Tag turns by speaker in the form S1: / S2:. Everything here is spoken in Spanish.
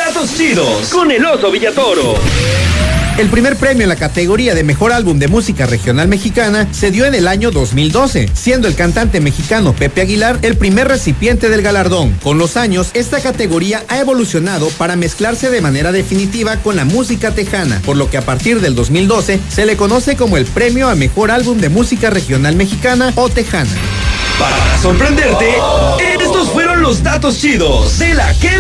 S1: datos chidos con el Oso Villatoro.
S2: El primer premio en la categoría de Mejor Álbum de Música Regional Mexicana se dio en el año 2012, siendo el cantante mexicano Pepe Aguilar el primer recipiente del galardón. Con los años, esta categoría ha evolucionado para mezclarse de manera definitiva con la música tejana, por lo que a partir del 2012 se le conoce como el Premio a Mejor Álbum de Música Regional Mexicana o Tejana.
S1: Para sorprenderte, estos fueron los datos chidos de la que